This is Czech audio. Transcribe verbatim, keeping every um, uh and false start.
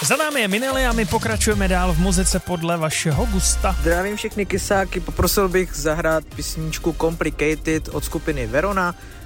Za námi je Minely a my pokračujeme dál v muzice podle vašeho gusta. Zdravím všechny kysáky, poprosil bych zahrát písničku Complicated od skupiny Verona.